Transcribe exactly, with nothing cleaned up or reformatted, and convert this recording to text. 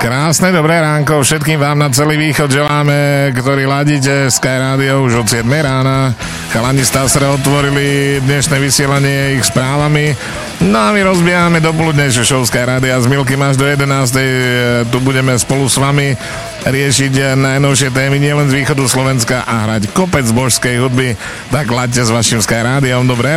Krásne dobré ránko všetkým vám na celý východ želáme, ktorí ladíte Sky Radio už od siedmej rána. Chalani z Tasra otvorili dnešné vysielanie ich správami. No a my rozbiehame dopoludnejšie show Sky Radia z Milky až do jedenástej. Tu budeme spolu s vami riešiť najnovšie témy nielen z východu Slovenska a hrať kopec božskej hudby. Tak laďte s vašim Sky Radiom. Dobré